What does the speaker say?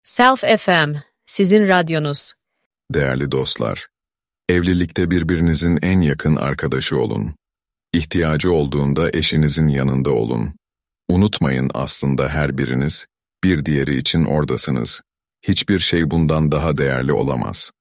Self FM, sizin radyonuz. Değerli dostlar, evlilikte birbirinizin en yakın arkadaşı olun. İhtiyacı olduğunda eşinizin yanında olun. Unutmayın, aslında her biriniz bir diğeri için oradasınız. Hiçbir şey bundan daha değerli olamaz.